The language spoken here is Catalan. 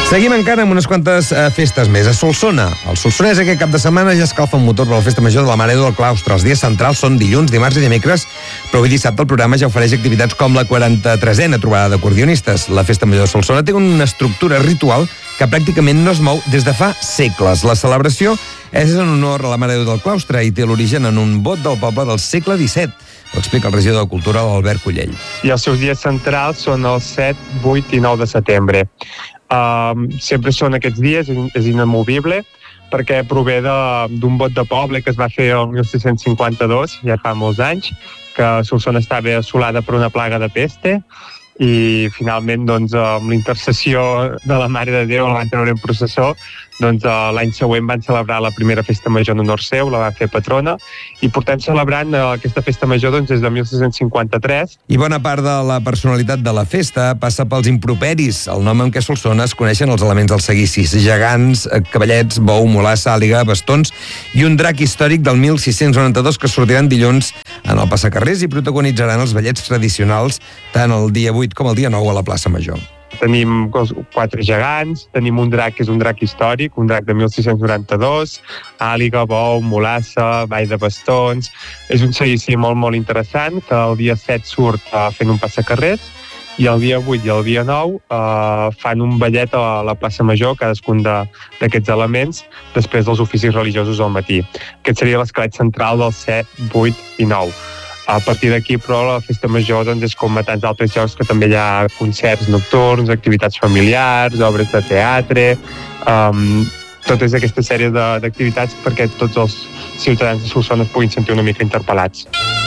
Seguim encara amb unes quantes festes més. A Solsona. El Solsonès aquest cap de setmana ja escalfa un motor per a la Festa Major de la Mare de Déu del Claustre. Els dies centrals són dilluns, dimarts i dimecres, però avui dissabte el programa ja ofereix activitats com la 43a trobada d'acordionistes. La Festa Major de Solsona té una estructura ritual que pràcticament no es mou des de fa segles. La celebració és en honor a la Mare de Déu del Claustre i té l'origen en un vot del poble del segle XVII. Ho explica el regidor de Cultura, l'Albert Collell. I els seus dies centrals són els 7, 8 i 9 de setembre. Sempre són aquests dies, és inamovible, perquè prové d'un vot de poble que es va fer el 1652, ja fa molts anys, que Solsona estava assolada per una plaga de peste, i finalment, doncs, amb l'intercessió de la Mare de Déu, la van treure en processó, doncs l'any següent van celebrar la primera festa major en honor seu, la van fer patrona, i portem celebrant aquesta festa major doncs, des de 1653. I bona part de la personalitat de la festa passa pels improperis, el nom amb què a Solsona es coneixen els elements dels seguicis: gegants, cavallets, bou, mulassa, àliga, bastons i un drac històric del 1692 que sortiran dilluns en el passacarrers i protagonitzaran els ballets tradicionals tant el dia 8 com el dia 9 a la plaça Major. Tenim 4 gegants, tenim un drac que és un drac històric, un drac de 1692, àliga, bou, mulassa, ball de bastons. És un seguici molt, molt interessant, que el dia 7 surt fent un passacarrers, i el dia 8 i el dia 9 fan un ballet a la plaça Major, cadascun d'aquests elements, després dels oficis religiosos al matí. Aquest seria l'esquelet central del 7, 8 i 9. A partir d'aquí, però, la festa major doncs, és com a tants altres jocs que també hi ha concerts nocturns, activitats familiars, obres de teatre, totes aquesta sèrie d'activitats perquè tots els ciutadans de Solsona es puguin sentir una mica interpel·lats.